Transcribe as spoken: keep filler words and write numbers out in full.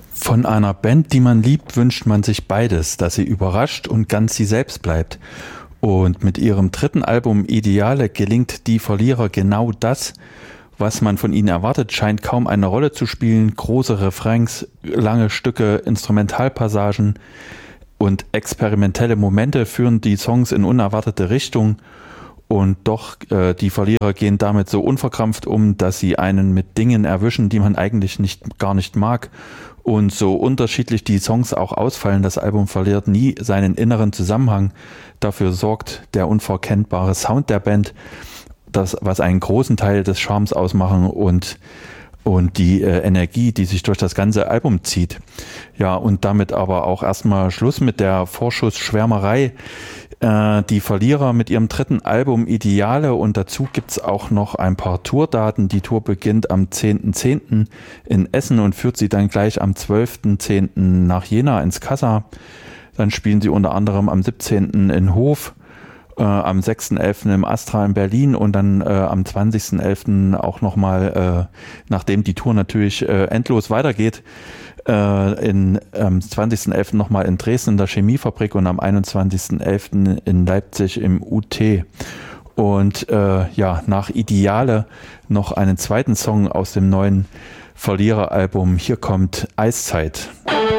Von einer Band, die man liebt, wünscht man sich beides, dass sie überrascht und ganz sie selbst bleibt. Und mit ihrem dritten Album Ideale gelingt Die Verlierer genau das. Was man von ihnen erwartet, scheint kaum eine Rolle zu spielen. Große Refrains, lange Stücke, Instrumentalpassagen und experimentelle Momente führen die Songs in unerwartete Richtungen. Und doch, äh, die Verlierer gehen damit so unverkrampft um, dass sie einen mit Dingen erwischen, die man eigentlich nicht, gar nicht mag. Und so unterschiedlich die Songs auch ausfallen, das Album verliert nie seinen inneren Zusammenhang. Dafür sorgt der unverkennbare Sound der Band, das, was einen großen Teil des Charmes ausmachen und und die äh, Energie, die sich durch das ganze Album zieht. Ja, und damit aber auch erstmal Schluss mit der Vorschussschwärmerei. Äh, die Verlierer mit ihrem dritten Album Ideale, und dazu gibt's auch noch ein paar Tourdaten. Die Tour beginnt am zehnten zehnten in Essen und führt sie dann gleich am zwölften zehnten nach Jena ins Kassa. Dann spielen sie unter anderem am siebzehnten in Hof, Äh, am sechsten elften im Astra in Berlin und dann äh, am zwanzigsten elften auch nochmal, äh, nachdem die Tour natürlich äh, endlos weitergeht, äh, in, am zwanzigsten elften nochmal in Dresden in der Chemiefabrik und am einundzwanzigsten elften in Leipzig im U T. Und äh, ja, nach Ideale noch einen zweiten Song aus dem neuen Verliereralbum. Hier kommt Eiszeit.